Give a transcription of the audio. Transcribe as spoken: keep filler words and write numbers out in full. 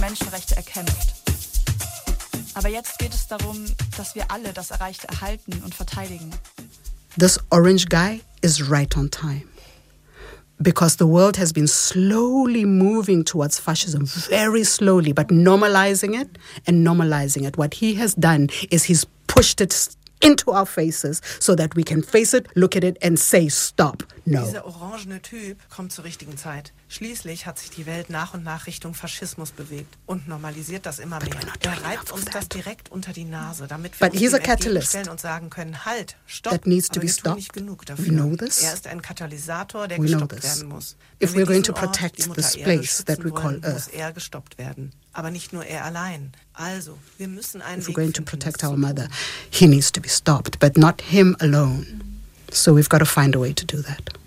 Menschenrechte erkämpft. Aber jetzt geht es darum, dass wir alle das Erreichte erhalten und verteidigen. This orange guy is right on time. Because the world has been slowly moving towards fascism, very slowly, but normalizing it and normalizing it. What he has done is he's pushed it into our faces so that we can face it, look at it and say stop. No. Dieser orangene Typ kommt zur richtigen Zeit. Schließlich hat sich die Welt nach und nach Richtung Faschismus bewegt und normalisiert das immer mehr. Er reibt uns das direkt unter die Nase, damit wir But uns he's dem a catalyst entgegenstellen und sagen können, halt, stopp, that needs to aber be wir tun stopped. nicht genug We dafür. know this. Er ist ein Katalysator, der We know gestoppt this. werden muss. If Wenn wir we're going to diesen Ort, protect die Mutter this Erde, place that we schützen call wollen, muss Earth. er gestoppt werden. Aber nicht nur er allein. Also, wir müssen einen If Weg we're going to finden, protect das our zu mother, tun. he needs to be stopped, but not him alone. So we've got to find a way to do that.